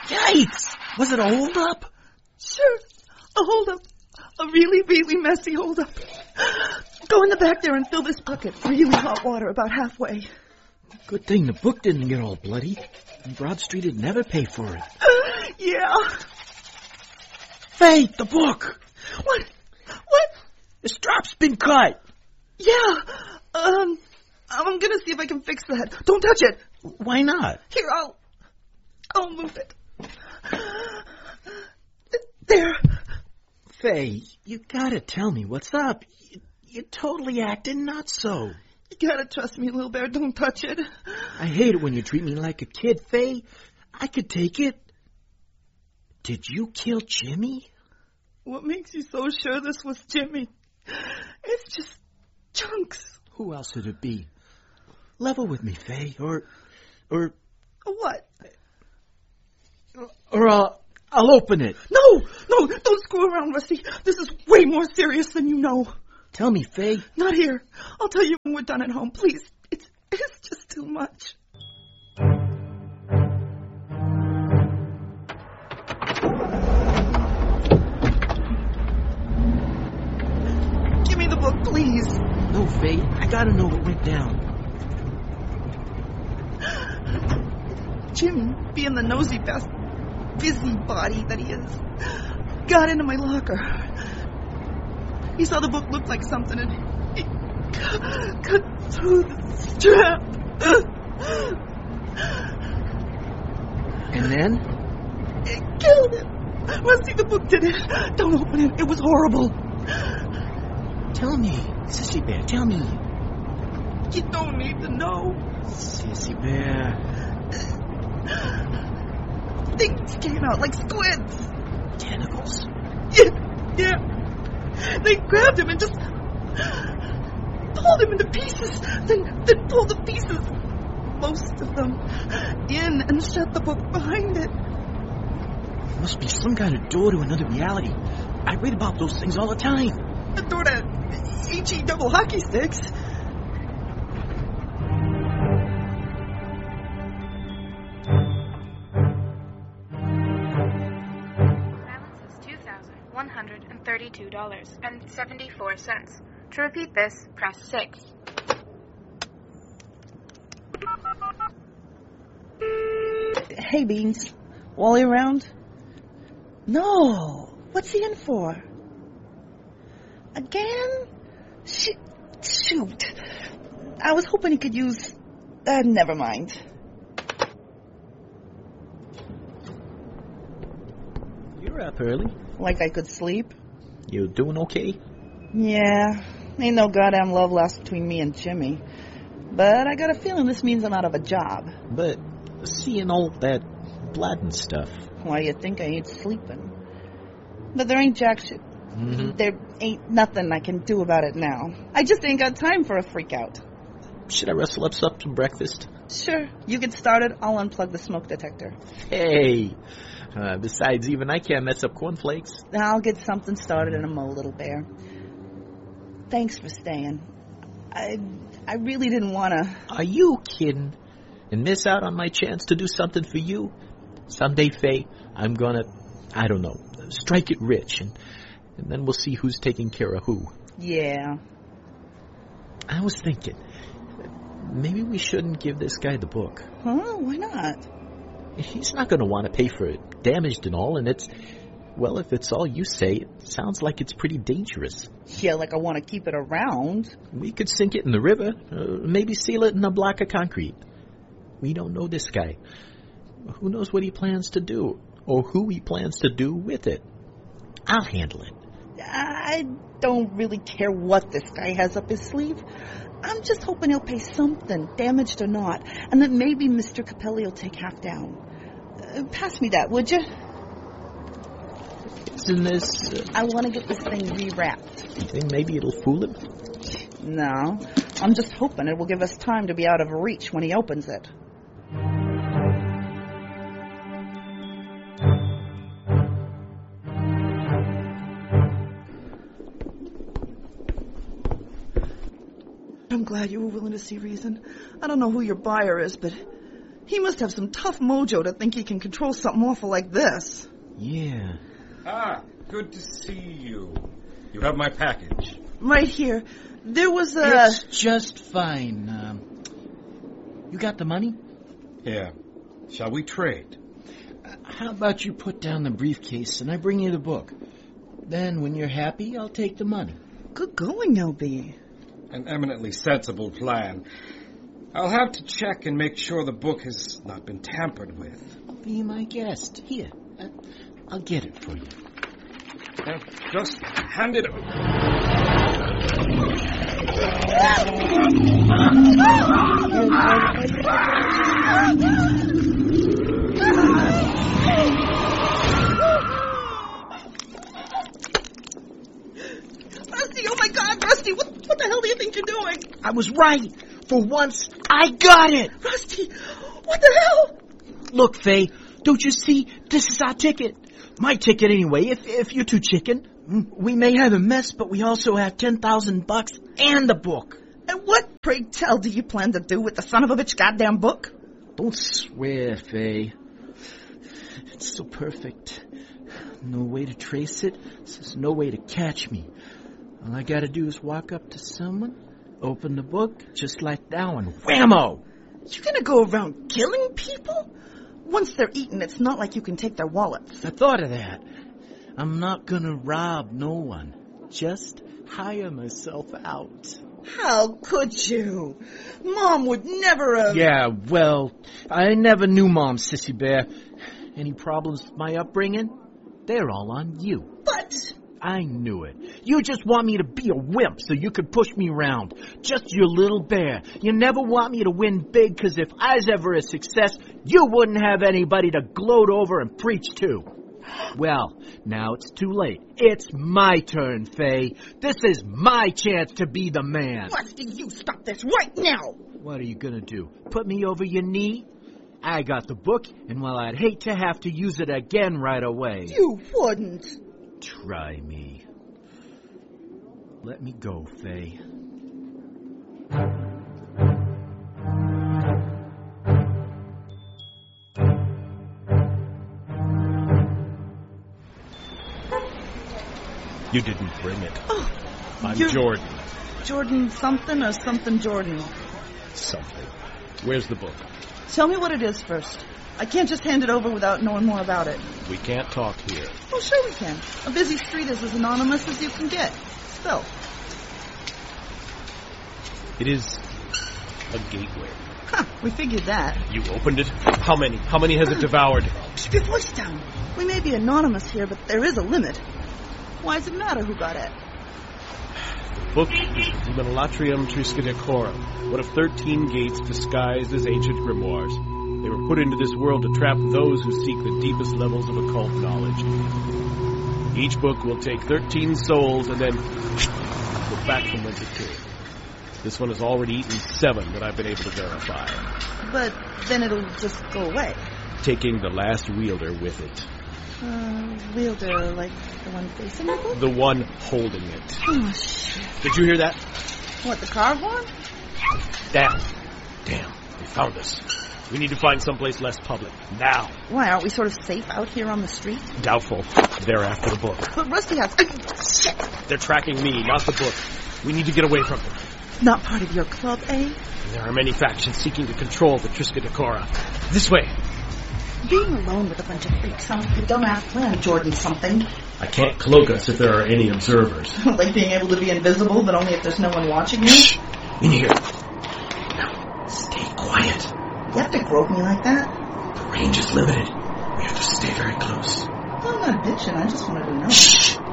Yikes! Was it a holdup? Sure, a holdup. A really, really messy holdup. Go in the back there and fill this bucket. Really hot water about halfway. Good thing the book didn't get all bloody. Broad Street'd never pay for it. Yeah. Faye, the book! What? The strap's been cut! Yeah. I'm gonna see if I can fix that. Don't touch it. Why not? Here, I'll move it. There. Faye, you gotta tell me what's up. You're totally acting not so. You gotta trust me, little bear. Don't touch it. I hate it when you treat me like a kid, Faye. I could take it. Did you kill Jimmy? What makes you so sure this was Jimmy? It's just chunks. Who else would it be? Level with me, Faye, or... What? Or I'll open it. No, don't screw around, Rusty. This is way more serious than you know. Tell me, Faye. Not here. I'll tell you when we're done at home, please. It's just too much. Give me the book, please. No, Faye. I gotta know what went down. Jimmy, being the nosy busybody that he is, got into my locker. He saw the book looked like something and he cut through the strap. And then? It killed him. Rusty, the book did it. Don't open it. It was horrible. Tell me, Sissy Bear, tell me. You don't need to know. Sissy Bear. Things came out like squids. Tentacles? Yeah. They grabbed him and just pulled him into pieces. Then pulled the pieces, most of them, in and shut the book behind it. Must be some kind of door to another reality. I read about those things all the time. A door to H.E. double hockey sticks. $132.74. To repeat this, press 6. Hey, Beans. Wally around? No. What's he in for? Again? Shoot. I was hoping he could use... never mind. You're up early. Like I could sleep? You doing okay? Yeah. Ain't no goddamn love lost between me and Jimmy. But I got a feeling this means I'm out of a job. But seeing all that blood and stuff... Why you think I ain't sleeping? But there ain't jack shit. Mm-hmm. There ain't nothing I can do about it now. I just ain't got time for a freak out. Should I rustle up some breakfast? Sure. You get started, I'll unplug the smoke detector. Hey! Besides, even I can't mess up cornflakes. I'll get something started in a mo, little bear. Thanks for staying. I really didn't want to... Are you kidding? And miss out on my chance to do something for you? Someday, Faye, I'm gonna, I don't know, strike it rich, and then we'll see who's taking care of who. Yeah. I was thinking, maybe we shouldn't give this guy the book. Huh? Why not? He's not going to want to pay for it, damaged and all, and it's, well, if it's all you say, it sounds like it's pretty dangerous. Yeah, like I want to keep it around. We could sink it in the river, maybe seal it in a block of concrete. We don't know this guy. Who knows what he plans to do, or who he plans to do with it. I'll handle it. I don't really care what this guy has up his sleeve. I'm just hoping he'll pay something, damaged or not, and that maybe Mr. Capelli will take half down. Pass me that, would you? Isn't this... I want to get this thing rewrapped. You think maybe it'll fool him? No. I'm just hoping it will give us time to be out of reach when he opens it. I'm glad you were willing to see reason. I don't know who your buyer is, but He must have some tough mojo to think he can control something awful like this. Yeah. Good to see you. You have my package. Right here. There was a... It's just fine. You got the money? Yeah. Shall we trade? How about you put down the briefcase and I bring you the book? Then when you're happy, I'll take the money. Good going, LB. An eminently sensible plan. I'll have to check and make sure the book has not been tampered with. Be my guest. Here, I'll get it for you. Just hand it over. Rusty, oh my God, Rusty, what the hell do you think you're doing? I was right. For once, I got it. Rusty, what the hell? Look, Faye, don't you see? This is our ticket. My ticket anyway, if you're too chicken. We may have a mess, but we also have $10,000 and the book. And what, pray tell, do you plan to do with the son of a bitch goddamn book? Don't swear, Faye. It's so perfect. No way to trace it. There's no way to catch me. All I gotta do is walk up to someone, open the book, just like now, and whammo! You gonna go around killing people? Once they're eaten, it's not like you can take their wallets. I thought of that. I'm not gonna rob no one. Just hire myself out. How could you? Mom would never have... Yeah, well, I never knew Mom, Sissy Bear. Any problems with my upbringing? They're all on you. But... I knew it. You just want me to be a wimp so you could push me around. Just your little bear. You never want me to win big, because if I was ever a success, you wouldn't have anybody to gloat over and preach to. Well, now it's too late. It's my turn, Faye. This is my chance to be the man. Rusty, you stop this right now! What are you gonna do? Put me over your knee? I got the book, and while I'd hate to have to use it again right away... You wouldn't. Try me. Let me go, Faye. You didn't bring it. Oh, I'm you're... Jordan. Jordan something or something Jordan? Something. Where's the book? Tell me what it is first. I can't just hand it over without knowing more about it. We can't talk here. Oh, sure we can. A busy street is as anonymous as you can get. Spill. It is a gateway. Huh, we figured that. You opened it? How many? How many has it devoured? Keep your voice down. We may be anonymous here, but there is a limit. Why does it matter who got it? The book is the Demonolatrium Triskaidekarorum, one of 13 gates disguised as ancient grimoires. They were put into this world to trap those who seek the deepest levels of occult knowledge. Each book will take 13 souls and then go back from whence it came. This one has already eaten 7 that I've been able to verify. But then it'll just go away. Taking the last wielder with it. Wielder, like the one facing the book? The one holding it. Oh, shit. Did you hear that? What, the car horn? Damn, they found us. We need to find someplace less public. Now. Why, aren't we sort of safe out here on the street? Doubtful. They're after the book. But Rusty has... Shit! They're tracking me, not the book. We need to get away from them. Not part of your club, eh? There are many factions seeking to control the Triskaidekara. This way. Being alone with a bunch of freaks sounds like a dumbass plan, Jordan something. I can't cloak us if there are any observers. Like being able to be invisible, but only if there's no one watching you? Shh! In here. Now, stay quiet. You have to grope me like that? The range is limited. We have to stay very close. I'm not bitching, I just wanted to know. Shh!